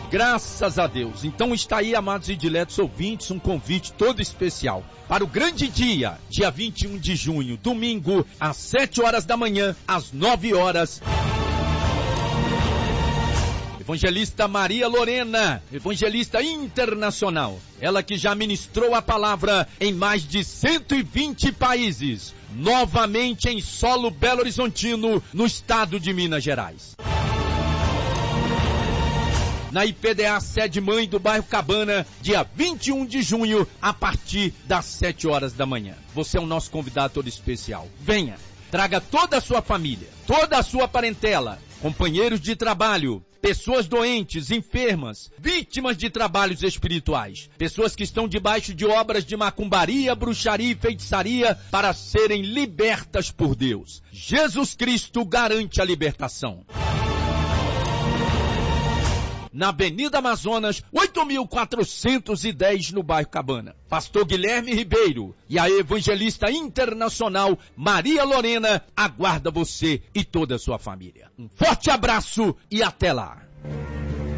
Graças a Deus. Então está aí, amados e diletos ouvintes, um convite todo especial para o grande dia, dia 21 de junho, domingo, às 7 horas da manhã, às 9 horas. Evangelista Maria Lorena, evangelista internacional. Ela que já ministrou a palavra em mais de 120 países. Novamente em solo Belo Horizontino, no estado de Minas Gerais. Na IPDA Sede Mãe do bairro Cabana, dia 21 de junho, a partir das 7 horas da manhã. Você é o nosso convidado todo especial. Venha, traga toda a sua família, toda a sua parentela, companheiros de trabalho, pessoas doentes, enfermas, vítimas de trabalhos espirituais, pessoas que estão debaixo de obras de macumbaria, bruxaria e feitiçaria para serem libertas por Deus. Jesus Cristo garante a libertação. Na Avenida Amazonas, 8.410, no bairro Cabana. Pastor Guilherme Ribeiro e a evangelista internacional Maria Lorena aguarda você e toda a sua família. Um forte abraço e até lá.